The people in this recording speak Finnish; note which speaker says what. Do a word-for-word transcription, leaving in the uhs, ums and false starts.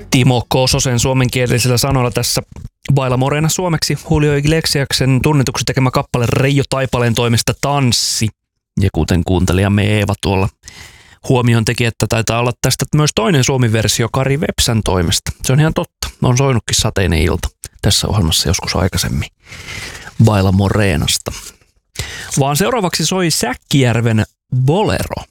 Speaker 1: Timo Kososen suomenkielisillä sanoilla tässä Baila Morena suomeksi Julio Iglesiaksen tunnetuksi tekemä kappale Reijo Taipaleen toimesta Tanssi. Ja kuten kuuntelijamme Eeva tuolla huomion teki, että taitaa olla tästä myös toinen suomi-versio Kari Vepsän toimesta. Se on ihan totta. On soinutkin Sateinen ilta tässä ohjelmassa joskus aikaisemmin Baila Morenasta. Vaan seuraavaksi soi Säkkijärven Bolero.